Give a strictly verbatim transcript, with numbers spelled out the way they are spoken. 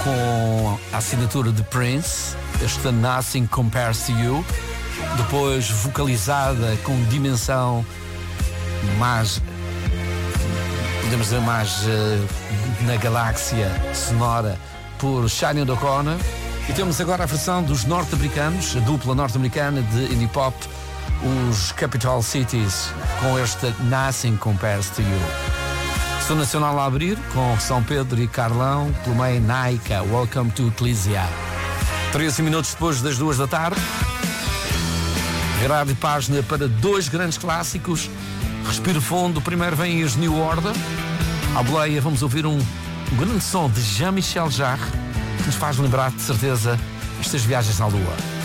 com a assinatura de Prince, esta Nothing Compares to You, depois vocalizada com dimensão mais, podemos dizer, mais uh, na galáxia sonora por Sinéad O'Connor. E temos agora a versão dos norte-americanos, a dupla norte-americana de indie pop, os Capital Cities, com esta Nothing Compares to You. Sou Nacional a abrir, com São Pedro e Carlão, pelo meio Naika, Welcome to Ecclesia. treze minutos depois das duas da tarde. Virar de página para dois grandes clássicos. Respiro fundo, primeiro vem os New Order. À boleia vamos ouvir um, um grande som de Jean-Michel Jarre, que nos faz lembrar, de certeza, estas viagens à Lua.